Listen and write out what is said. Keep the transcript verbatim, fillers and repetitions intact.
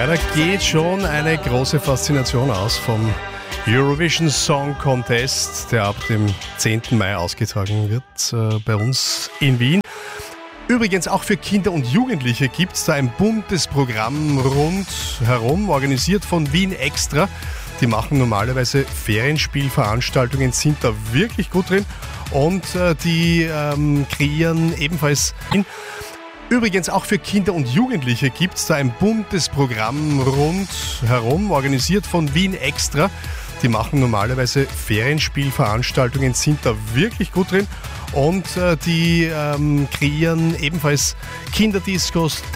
Ja, da geht schon eine große Faszination aus vom Eurovision Song Contest, der ab dem zehnten Mai ausgetragen wird äh, bei uns in Wien. Übrigens auch für Kinder und Jugendliche gibt es da ein buntes Programm rundherum, organisiert von Wien Extra. Die machen normalerweise Ferienspielveranstaltungen, sind da wirklich gut drin und äh, die ähm, kreieren ebenfalls... Übrigens auch für Kinder und Jugendliche gibt es da ein buntes Programm rundherum, organisiert von Wien Extra. Die machen normalerweise Ferienspielveranstaltungen, sind da wirklich gut drin und äh, die ähm, kreieren ebenfalls Kinderdiscos,